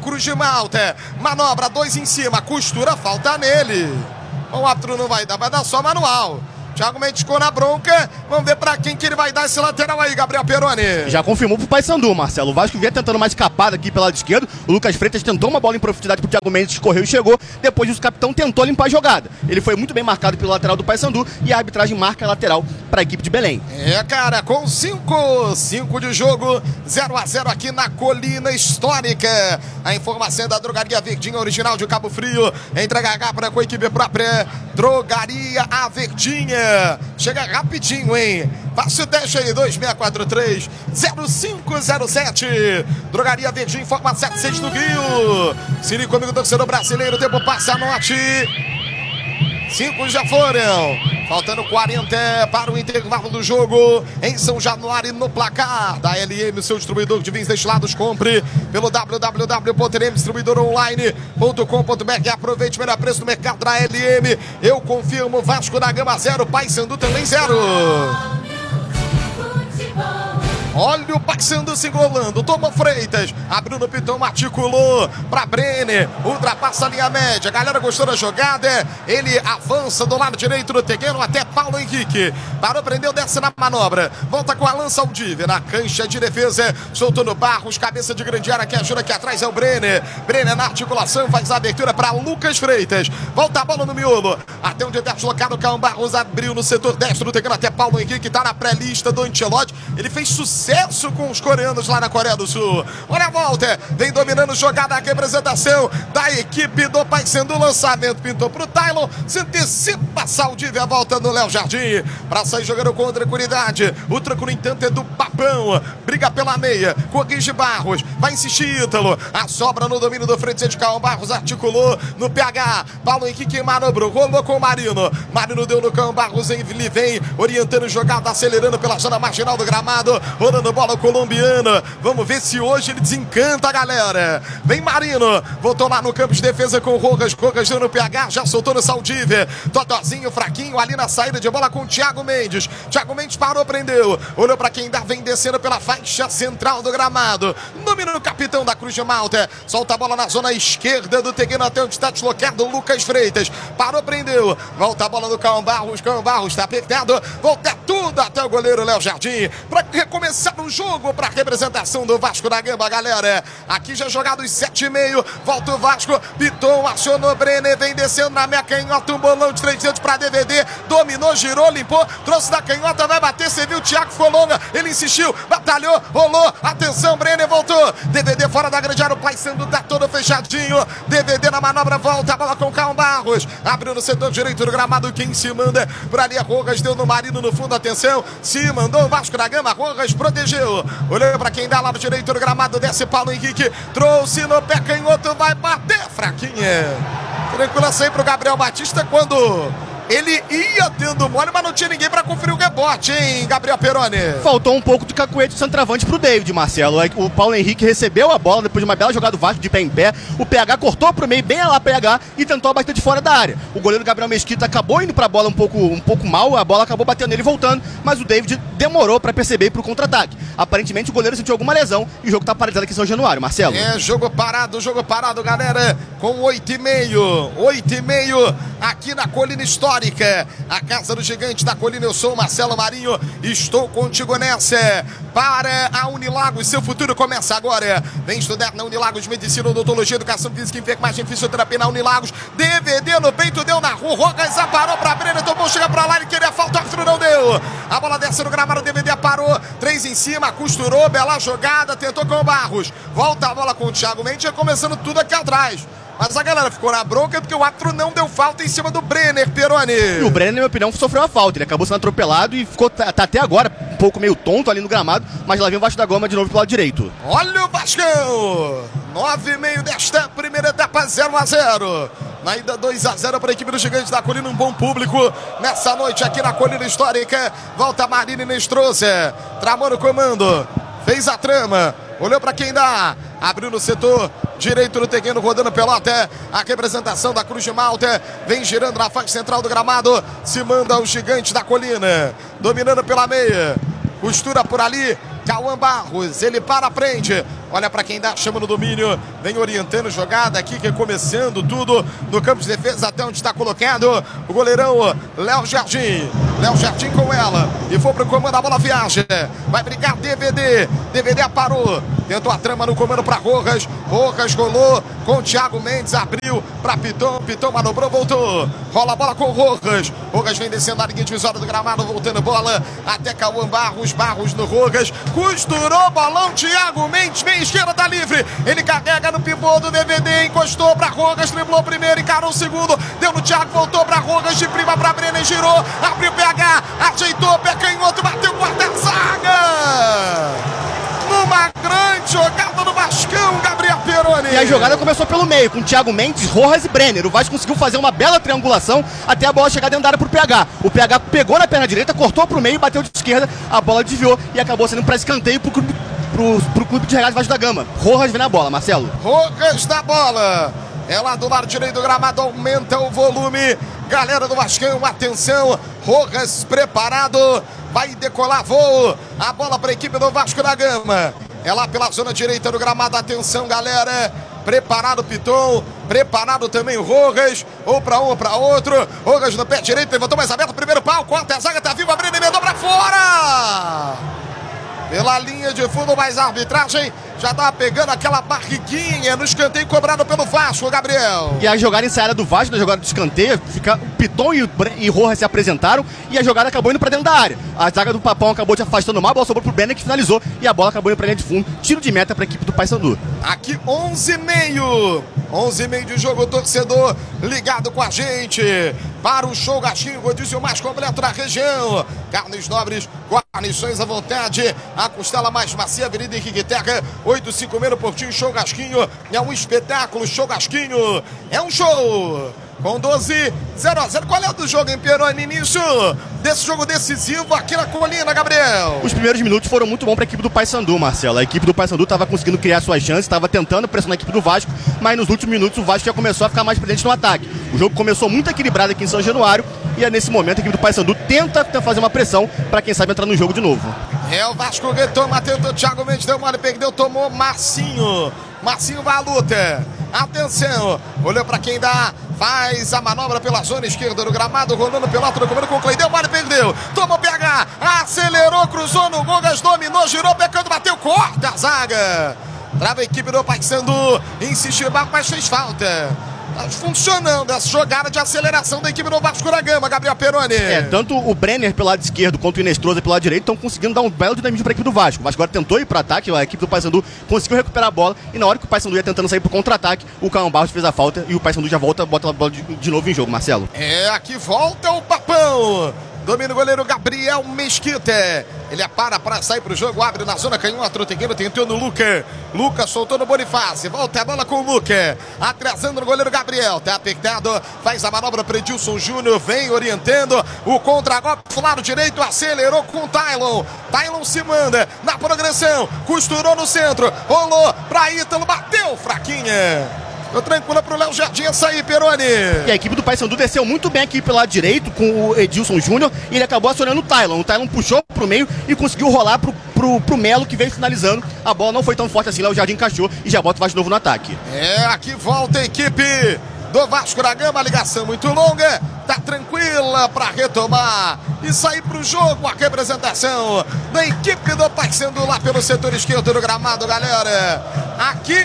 Cruz de Malta. Manobra, 2 em cima, costura, falta nele. O árbitro não vai dar só manual. Thiago Mendes ficou na bronca. Vamos ver pra quem que ele vai dar esse lateral aí, Gabriel Peroni. Já confirmou pro Paysandu, Marcelo. O Vasco vinha tentando uma escapada aqui pelo lado esquerdo. O Lucas Freitas tentou uma bola em profundidade pro Thiago Mendes, correu e chegou. Depois o capitão tentou limpar a jogada. Ele foi muito bem marcado pelo lateral do Paysandu e a arbitragem marca a lateral para a equipe de Belém. Cara, com 5 de jogo, 0-0 aqui na Colina Histórica. A informação é da Drogaria Verdinha, original de Cabo Frio. Entrega a com a equipe própria. Drogaria A Verdinha. Chega rapidinho, hein? Passa o teste aí, 2643-0507. Drogaria Verdinha, informa 76 do Rio. Se liga comigo, torcedor brasileiro. O tempo passa, anote. 5 já foram. Faltando 40 para o intervalo do jogo. Em São Januário, no placar da LM, seu distribuidor de vinhos destilados. Compre pelo www.lmdistribuidoronline.com.br. Aproveite o melhor preço do mercado da LM. Eu confirmo, Vasco da Gama 0, Paysandu também 0. Olha o Paysandu se enrolando, tomou Freitas, abriu no pitão, articulou para Brenner, ultrapassa a linha média, a galera gostou da jogada, ele avança do lado direito do terreno até Paulo Henrique, parou, prendeu, desce na manobra, volta com a lança Aldívia, na cancha de defesa, soltou no Barros, cabeça de grande área, que ajuda aqui atrás é o Brenner, Brenner na articulação, faz a abertura para Lucas Freitas, volta a bola no miolo, até onde está deslocado o Cão Barros, abriu no setor destro do terreno até Paulo Henrique, que está na pré-lista do Ancelotti, ele fez sucesso com os coreanos lá na Coreia do Sul. Olha a volta, vem dominando jogada, a representação da equipe do Paysandu. Lançamento pintou pro Tylon, se antecipa Saldívia, a volta no Léo Jardim para sair jogando com tranquilidade. O tranco, no entanto, é do Papão, briga pela meia, corrige Barros, vai insistir Ítalo, a sobra no domínio do frente de Cão Barros, articulou no PH, Paulo Henrique manobrou, rolou com o Marino deu no Cão Barros, ele vem orientando jogada, acelerando pela zona marginal do gramado, rolando bola colombiana. Vamos ver se hoje ele desencanta a galera. Vem Marino, voltou lá no campo de defesa com o Rojas deu no PH, já soltou no Saldívia. Totozinho fraquinho ali na saída de bola com o Thiago Mendes. Thiago Mendes parou, prendeu, olhou para quem dá, vem descendo pela faixa central do gramado. Domina o capitão da Cruz de Malta, solta a bola na zona esquerda do terreno até onde está deslocado o Lucas Freitas. Parou, prendeu, volta a bola no Cão Barros está apertado, volta tudo até o goleiro Léo Jardim para recomeçar o jogo para a representação do Vasco da Gama, galera. Aqui já jogado os 7,5. Volta o Vasco, Piton, acionou Brenner, vem descendo na minha canhota, um bolão de 3 dedos para DVD, dominou, girou, limpou, trouxe da canhota, vai bater, você viu, o Thiago ficou longa, ele insistiu, batalhou, rolou, atenção, Brenner voltou, DVD fora da grande área, o Paysandu tá todo fechadinho, DVD na manobra, volta a bola com o Cão Barros, abriu no setor direito do gramado, quem se manda por ali é Rojas, deu no Marino no fundo, atenção, se mandou o Vasco da Gama, Rojas protegeu, olhou para quem dá lado direito do gramado, desce Paulo Henrique, trouxe no pé canhoto, vai bater, fraquinha, tranquila sempre pro Gabriel Batista quando ele ia tendo mole, mas não tinha ninguém para conferir o rebote, hein, Gabriel Peroni? Faltou um pouco de cacuete de centroavante pro David, Marcelo. O Paulo Henrique recebeu a bola depois de uma bela jogada do Vasco de pé em pé. O PH cortou pro meio, bem lá PH, e tentou bater de fora da área. O goleiro Gabriel Mesquita acabou indo pra bola um pouco mal, a bola acabou batendo nele e voltando, mas o David demorou para perceber e pro contra-ataque. Aparentemente o goleiro sentiu alguma lesão e o jogo tá paralisado aqui em São Januário, Marcelo. Jogo parado, galera, com 8,5 aqui na Colina Histórica. A casa do gigante da colina, eu sou o Marcelo Marinho, estou contigo nessa, para a Unilagos, seu futuro começa agora, vem estudar na Unilagos, medicina, odontologia, educação física, enfermagem, fisioterapia na Unilagos, DVD no peito, deu na rua, Rogas aparou pra Brenner, tomou, chega pra lá, ele queria falta, o árbitro não deu, a bola desce no gramado, DVD parou, 3 em cima, costurou, bela jogada, tentou com o Barros, volta a bola com o Thiago Mendes, começando tudo aqui atrás. Mas a galera ficou na bronca porque o árbitro não deu falta em cima do Brenner, Peroni. E o Brenner, na minha opinião, sofreu a falta. Ele acabou sendo atropelado e ficou tá até agora um pouco meio tonto ali no gramado, mas lá vem o Vasco da Gama de novo pro lado direito. Olha o Vascão! 9,5 desta primeira etapa, 0-0. Na ida 2-0 para a equipe do Gigante da Colina, um bom público nessa noite aqui na Colina Histórica. Volta Marini Nestrosa, tramou no comando, fez a trama, olhou para quem dá, abriu no setor direito do terreno, rodando pelota, a representação da Cruz de Malta, vem girando na faixa central do gramado, se manda o Gigante da Colina, dominando pela meia, costura por ali, Cauã Barros, ele para a frente. Olha para quem dá, chama no domínio. Vem orientando jogada aqui, que começando tudo no campo de defesa até onde está colocado o goleirão Léo Jardim. Léo Jardim com ela. E foi pro comando, a bola viaja. Vai brigar DVD. DVD parou. Tentou a trama no comando para Rojas. Rojas rolou com o Thiago Mendes. Abriu para Piton. Piton manobrou, voltou. Rola a bola com o Rojas. Rojas vem descendo a linha divisória do gramado. Voltando bola até Cauã Barros. Barros no Rojas. Costurou bolão. Thiago Mendes. Meia esquerda, tá livre. Ele carrega no pivô do DVD. Encostou para Rojas. Driblou primeiro. Encarou o segundo. Deu no Thiago. Voltou para Rojas. De prima para Brenner. Girou. Abriu o PH. Ajeitou. Pé canhoto. Bateu quarta-zaga. Numa grande jogada do Vascão, Gabriel Peroni. E a jogada começou pelo meio, com Thiago Mendes, Rojas e Brenner. O Vasco conseguiu fazer uma bela triangulação até a bola chegar dentro da área pro PH. O PH pegou na perna direita, cortou pro meio, bateu de esquerda, a bola desviou e acabou sendo para escanteio pro clube de regatas Vasco da Gama. Rojas vem na bola, Marcelo. Rojas na bola. É lá do lado direito do gramado, aumenta o volume. Galera do Vascão, atenção. Rojas preparado. Vai decolar voo. A bola para a equipe do Vasco da Gama. É lá pela zona direita do gramado. Atenção, galera. Preparado o Piton. Preparado também o Rojas. Ou para um ou para outro. Rojas no pé direito. Levantou mais aberto. Primeiro pau. Corta a zaga. Tá vivo. Abrindo e emendou para fora. Pela linha de fundo, mais a arbitragem já tava pegando aquela barriguinha no escanteio cobrado pelo Vasco, Gabriel. E a jogada ensaiada do Vasco, na jogada de escanteio, o Piton e Rojas se apresentaram e a jogada acabou indo pra dentro da área. A zaga do Papão acabou te afastando mal, a bola sobrou pro Brenner que finalizou e a bola acabou indo pra linha de fundo. Tiro de meta pra equipe do Paysandu. Aqui 11h30. 11h30 de jogo, torcedor ligado com a gente. Para o show Gastinho, rodízio mais completo da região. Carnes nobres, guarnições à vontade. A costela mais macia, Avenida Henrique Terra, 856 no Portinho, show Gasquinho. É um espetáculo, show Gasquinho. É um show. Com 12-0-0. Qual é o do jogo, hein, Peroni? Início desse jogo decisivo aqui na Colina, Gabriel. Os primeiros minutos foram muito bons para a equipe do Paysandu, Marcelo. A equipe do Paysandu estava conseguindo criar suas chances, estava tentando pressionar a equipe do Vasco, mas nos últimos minutos o Vasco já começou a ficar mais presente no ataque. O jogo começou muito equilibrado aqui em São Januário e é nesse momento a equipe do Paysandu tenta fazer uma pressão para quem sabe entrar no jogo de novo. É o Vasco retoma, tentou Thiago Mendes, deu mole, perdeu, tomou Marcinho. Marcinho vai à luta. Atenção, olhou para quem dá, faz a manobra pela zona esquerda do gramado, rolando pelota no comando com o Clay, deu mole, perdeu, tomou PH, acelerou, cruzou no Gogas, dominou, girou, pecando, bateu, corta a zaga. Trava a equipe do Paysandu, insistiu, mas fez falta. Tá funcionando essa jogada de aceleração da equipe do Vasco da Gama, Gabriel Peroni. Tanto o Brenner pelo lado esquerdo quanto o Inestrosa pelo lado direito estão conseguindo dar um belo dinamismo para a equipe do Vasco. O Vasco agora tentou ir para o ataque, a equipe do Paysandu conseguiu recuperar a bola e na hora que o Paysandu ia tentando sair para o contra-ataque, o Cauã Barros fez a falta e o Paysandu já volta, bota a bola de novo em jogo, Marcelo. Aqui volta o Papão. Domina o goleiro Gabriel Mesquita. Ele para sair pro jogo, abre na zona canhota, o Tegueiro tentou no Luca. Luca soltou no Bonifácio, volta a bola com o Luca. Atrasando no goleiro Gabriel, tá apertado, faz a manobra para Edilson Júnior, vem orientando. O contra-golpe pro lado direito, acelerou com o Tylon. Tylon se manda na progressão, costurou no centro, rolou pra Ítalo, bateu fraquinha. Tô tranquila pro Léo Jardim sair, Peroni. E a equipe do Paysandu desceu muito bem aqui pelo lado direito com o Edilson Júnior e ele acabou acionando o Tylon. O Tylon puxou pro meio e conseguiu rolar pro Melo, que veio finalizando. A bola não foi tão forte assim, Léo Jardim encaixou e já bota o Vasco de novo no ataque. Aqui volta a equipe do Vasco da Gama, ligação muito longa, tá tranquila para retomar e sair pro jogo. A representação da equipe do Paysandu lá pelo setor esquerdo do gramado, galera. Aqui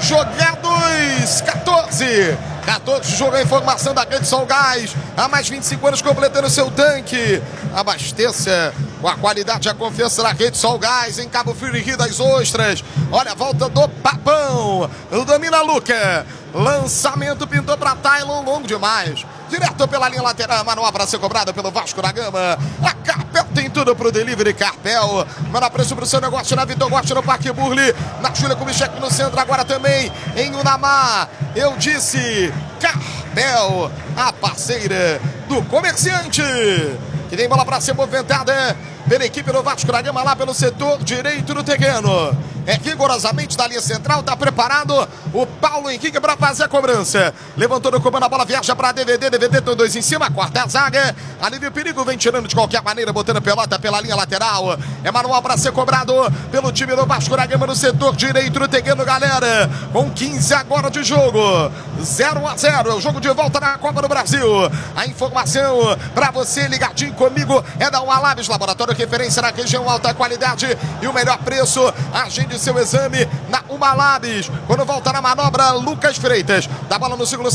jogados 14 jogo, a informação da Rede Sol Gás, há mais 25 anos completando seu tanque. Abasteça com a qualidade e a confiança da Rede Sol Gás em Cabo Frio e Rio das Ostras. Olha a volta do Papão, domina Luca, lançamento pintou para Tylon, longo demais, direto pela linha lateral, manobra a ser cobrada pelo Vasco da Gama. A Carpel tem tudo pro delivery, Carpel, manda preço pro seu negócio na Vitor Gotti, no Parque Burli, na Júlia Kubitschek no centro, agora também em Unamar. Eu disse Carpel, a parceira do comerciante, que tem bola para ser movimentada pela equipe do Vasco da Gama lá pelo setor direito do terreno. é rigorosamente da linha central. Tá preparado o Paulo Henrique para fazer a cobrança. Levantou no comando, a bola viaja para DVD. DVD tem dois em cima, corta a zaga. Alívio o perigo, vem tirando de qualquer maneira, botando pelota pela linha lateral. É manual para ser cobrado pelo time do Vasco da Gama no setor direito, Tegueno, galera. Com 15 agora de jogo. 0-0, é o jogo de volta na Copa do Brasil. A informação para você ligadinho comigo é da Ualabs, laboratório referência na região, alta qualidade e o melhor preço. Agende seu exame na Ualabs. Quando volta na manobra, Lucas Freitas. Dá bola no segundo